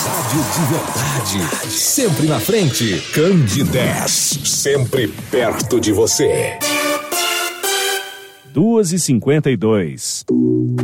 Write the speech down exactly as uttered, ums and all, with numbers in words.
Rádio de verdade, sempre na frente. Candidez, sempre perto de você. duas e cinquenta e dois.